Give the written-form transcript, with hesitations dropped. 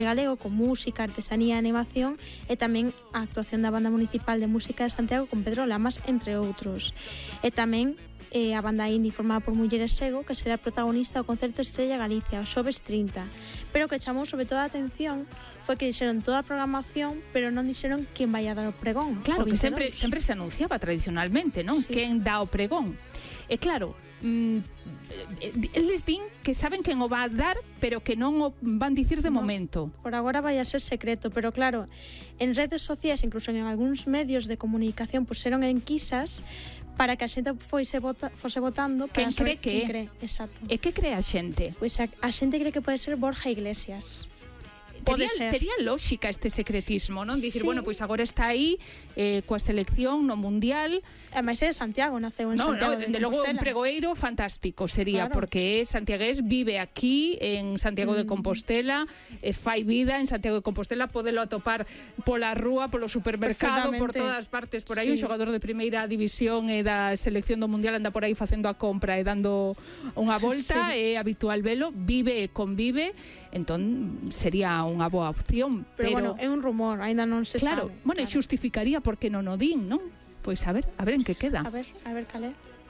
galego con música, artesanía, animación e tamén a actuación da Banda Municipal de Música de Santiago con Pedro Lamas, entre outros. E tamén a banda indie formada por Mulleres Sego, que será protagonista do concerto Estrella Galicia, o xoves 30. Pero o que chamou sobre todo a atención foi que dixeron toda a programación, pero non dixeron quen vai a dar o pregón. Claro, que sempre se anunciaba tradicionalmente, non? Sí. Quen dá o pregón. E claro, eles din que saben quen o va a dar, pero que non o van dicir de momento. Por agora vai a ser secreto, pero claro, en redes sociais, incluso en algúns medios de comunicación, puseron enquisas para que a xente fose votando para saber quen cree. Exacto. E que cree a xente? Pois a xente cree que pode ser Borja Iglesias. Tería lógica este secretismo, non? Dicir, bueno, pois agora está aí coa selección no Mundial. Ademais é de Santiago, naceu en Santiago de Compostela. Logo un pregoeiro fantástico sería, claro, porque é santiagués, vive aquí en Santiago de Compostela, fai vida en Santiago de Compostela, podelo atopar pola rúa, polo supermercado, por todas partes, por aí un xogador de primeira división e da selección do Mundial anda por aí facendo a compra e dando unha volta, é habitual velo, vive e convive, entón sería unha boa opción, pero bueno, é un rumor, aínda non se sabe. Bueno, xustificaría porque non o din, non? Pois a ver en que queda. A ver, calé.